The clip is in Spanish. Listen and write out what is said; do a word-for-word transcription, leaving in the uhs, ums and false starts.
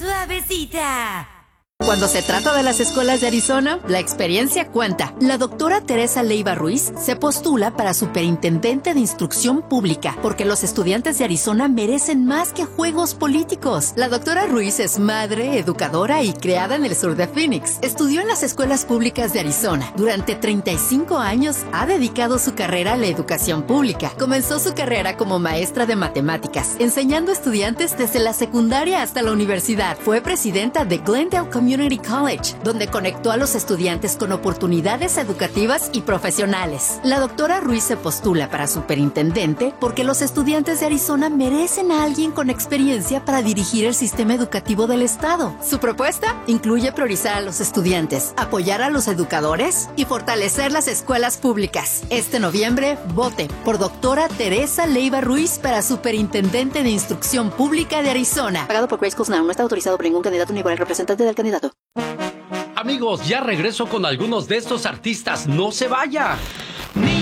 suavecita. Cuando se trata de las escuelas de Arizona, la experiencia cuenta. La doctora Teresa Leiva Ruiz se postula para superintendente de instrucción pública porque los estudiantes de Arizona merecen más que juegos políticos. La doctora Ruiz es madre, educadora y criada en el sur de Phoenix. Estudió en las escuelas públicas de Arizona. Durante treinta y cinco años ha dedicado su carrera a la educación pública. Comenzó su carrera como maestra de matemáticas, enseñando a estudiantes desde la secundaria hasta la universidad. Fue presidenta de Glendale Community College, donde conectó a los estudiantes con oportunidades educativas y profesionales. La doctora Ruiz se postula para superintendente porque los estudiantes de Arizona merecen a alguien con experiencia para dirigir el sistema educativo del estado. Su propuesta incluye priorizar a los estudiantes, apoyar a los educadores y fortalecer las escuelas públicas. Este noviembre, vote por doctora Teresa Leiva Ruiz para superintendente de instrucción pública de Arizona. Pagado por Grace Schools Now. No está autorizado por ningún candidato ni por el representante del candidato. Amigos, ya regreso con algunos de estos artistas. ¡No se vaya!